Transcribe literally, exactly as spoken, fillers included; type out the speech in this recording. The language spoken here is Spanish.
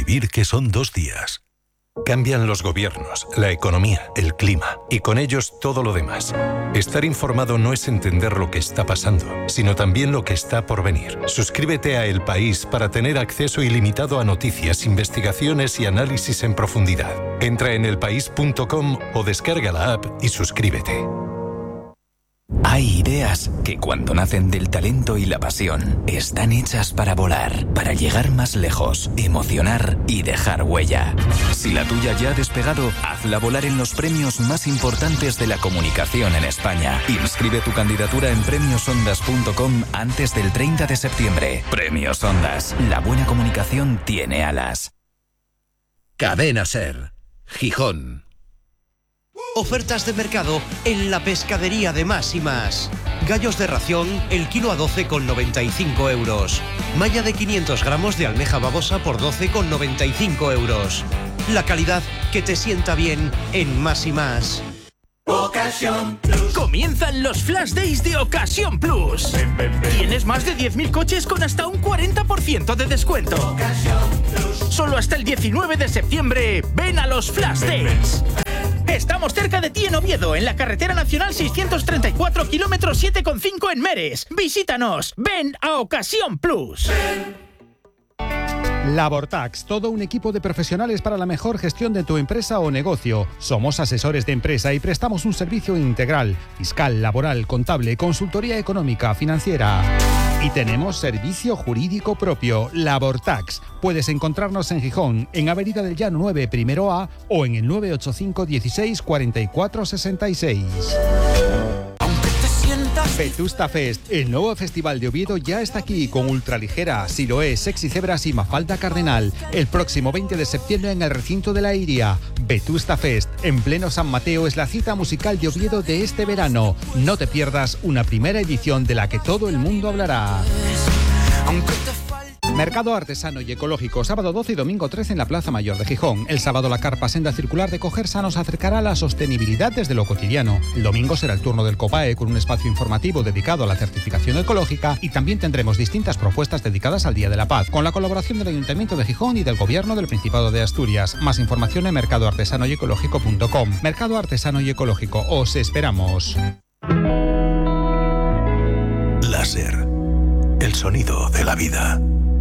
vivir que son dos días. Cambian los gobiernos, la economía, el clima y con ellos todo lo demás. Estar informado no es entender lo que está pasando, sino también lo que está por venir. Suscríbete a El País para tener acceso ilimitado a noticias, investigaciones y análisis en profundidad. Entra en elpaís punto com o descarga la app y suscríbete. Hay ideas que cuando nacen del talento y la pasión están hechas para volar, para llegar más lejos, emocionar y dejar huella. Si la tuya ya ha despegado, hazla volar en los premios más importantes de la comunicación en España. Inscribe tu candidatura en premios ondas punto com antes del treinta de septiembre. Premios Ondas. La buena comunicación tiene alas. Cadena Ser. Gijón. Ofertas de mercado en la pescadería de Más y Más. Gallos de ración, el kilo a doce con noventa y cinco euros. Malla de quinientos gramos de almeja babosa por doce con noventa y cinco euros. La calidad que te sienta bien en Más y Más. Ocasión Plus. Comienzan los Flash Days de Ocasión Plus. Ven, ven, ven. Tienes más de diez mil coches con hasta un cuarenta por ciento de descuento. Ocasión Plus. Solo hasta el diecinueve de septiembre. Ven a los Flash ven, Days. Ven, ven. Estamos cerca de ti en Oviedo, en la carretera nacional seiscientos treinta y cuatro, kilómetro siete coma cinco en Meres. Visítanos. Ven a Ocasión Plus. Labortax, todo un equipo de profesionales para la mejor gestión de tu empresa o negocio. Somos asesores de empresa y prestamos un servicio integral, fiscal, laboral, contable, consultoría económica, financiera. Y tenemos servicio jurídico propio, Labortax. Puedes encontrarnos en Gijón, en Avenida del Llano nueve, primero A, o en el nueve ocho cinco, dieciséis, cuarenta y cuatro, sesenta y seis. Vetusta Fest, el nuevo festival de Oviedo ya está aquí con Ultraligera, Siloé, Sexy Cebras y Mafalda Cardenal. El próximo veinte de septiembre en el recinto de la Iria. Vetusta Fest, en pleno San Mateo, es la cita musical de Oviedo de este verano. No te pierdas una primera edición de la que todo el mundo hablará. Mercado artesano y ecológico, sábado doce y domingo trece en la Plaza Mayor de Gijón. El sábado la carpa Senda Circular de Cogersa nos acercará a la sostenibilidad desde lo cotidiano. El domingo será el turno del COPAE con un espacio informativo dedicado a la certificación ecológica y también tendremos distintas propuestas dedicadas al Día de la Paz, con la colaboración del Ayuntamiento de Gijón y del Gobierno del Principado de Asturias. Más información en mercado artesano y ecológico punto com. Mercado Artesano y Ecológico, os esperamos. Láser, el sonido de la vida.